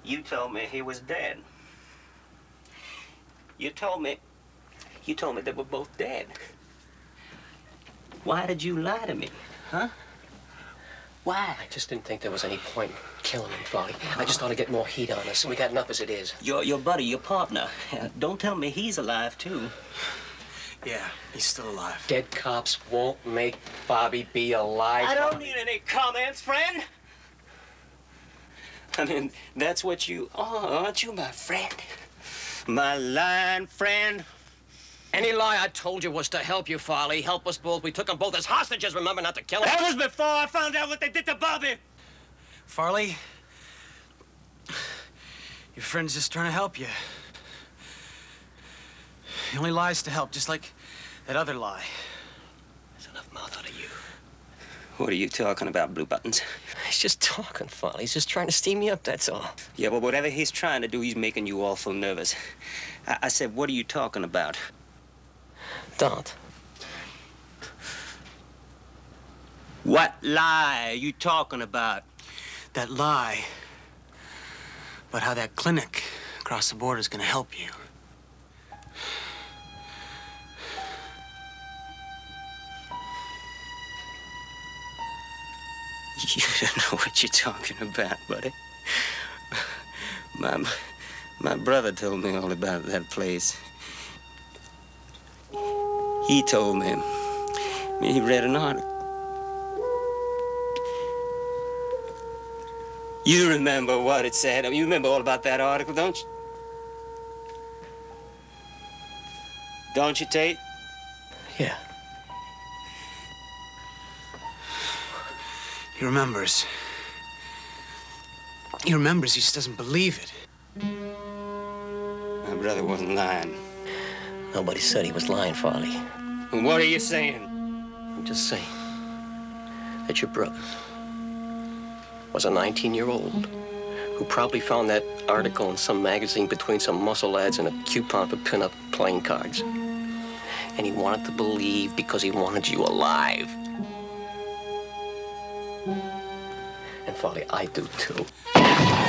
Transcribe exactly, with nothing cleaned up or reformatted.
You told me he was dead. You told me, you told me they were both dead. Why did you lie to me, huh? Why? I just didn't think there was any point in killing him, Farley. I just thought to get more heat on us, and we got enough as it is. Your, your buddy, your partner, uh, don't tell me he's alive, too. Yeah, he's still alive. Dead cops won't make Bobby be alive. I don't need any comments, friend. I mean, that's what you are, aren't you, my friend? My lying friend? Any lie I told you was to help you, Farley. Help us both. We took them both as hostages, remember, not to kill them. That was before I found out what they did to Bobby. Farley, your friend's just trying to help you. He only lies to help, just like that other lie. There's enough mouth out of you. What are you talking about, Blue Buttons? He's just talking, Farley. He's just trying to steam me up, that's all. Yeah, well, whatever he's trying to do, he's making you awful nervous. I, I said, what are you talking about? Don't. What lie are you talking about? That lie about how that clinic across the border is going to help you. You don't know what you're talking about, buddy. My, my brother told me all about that place. He told me. I mean, he read an article. You remember what it said. I mean, you remember all about that article, don't you? Don't you, Tate? Yeah. He remembers. He remembers, he just doesn't believe it. My brother wasn't lying. Nobody said he was lying, Farley. And what are you saying? I'm just saying that your brother was a nineteen-year-old who probably found that article in some magazine between some muscle ads and a coupon for pin-up playing cards. And he wanted to believe because he wanted you alive. And Farley, I do too.